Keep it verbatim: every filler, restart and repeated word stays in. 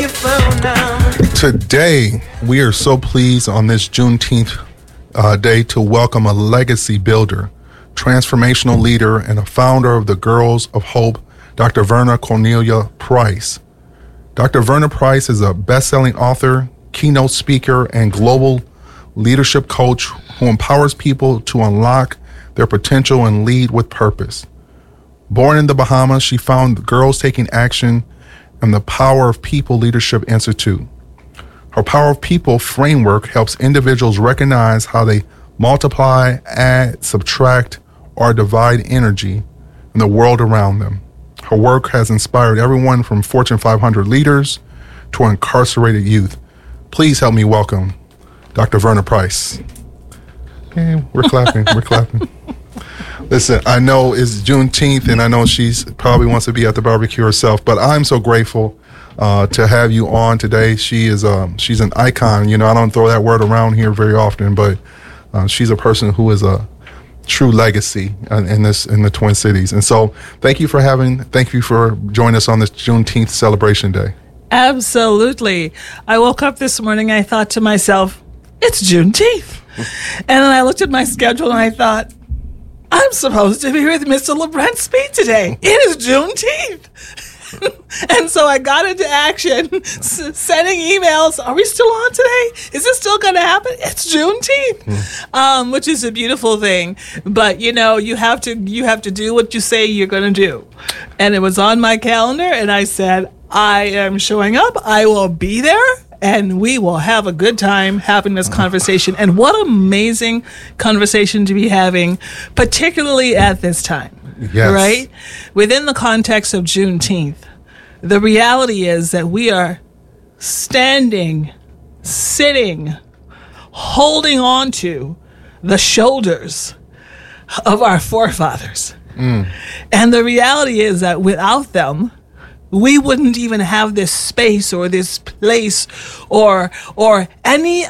your phone now. Today, we are so pleased on this Juneteenth uh, day to welcome a legacy builder, transformational leader, and a founder of the Girls of Hope, Doctor Verna Cornelia Price. Doctor Verna Price is a best-selling author, keynote speaker, and global leadership coach who empowers people to unlock their potential and lead with purpose. Born in the Bahamas, she founded Girls Taking Action and the Power of People Leadership Institute. Her Power of People framework helps individuals recognize how they multiply, add, subtract, or divide energy in the world around them. Her work has inspired everyone from Fortune five hundred leaders to incarcerated youth. Please help me welcome Doctor Verna Price. Okay, we're clapping, we're clapping. Listen, I know it's Juneteenth, and I know she's probably wants to be at the barbecue herself, but I'm so grateful uh, to have you on today. She is um, she's an icon. You know, I don't throw that word around here very often, but uh, she's a person who is a true legacy in, in this in the Twin Cities. And so, thank you for having, thank you for joining us on this Juneteenth celebration day. Absolutely. I woke up this morning, I thought to myself, it's Juneteenth. And then I looked at my schedule and I thought, I'm supposed to be with Mister LeBrent Speed today. It is Juneteenth. And so I got into action, s- sending emails. Are we still on today? Is this still going to happen? It's Juneteenth, mm. um, which is a beautiful thing. But, you know, you have to you have to do what you say you're going to do. And it was on my calendar, and I said, I am showing up. I will be there. And we will have a good time having this conversation. And what amazing conversation to be having, particularly at this time. Yes. Right? Within the context of Juneteenth, the reality is that we are standing, sitting, holding on to the shoulders of our forefathers. Mm. And the reality is that without them, we wouldn't even have this space or this place or or any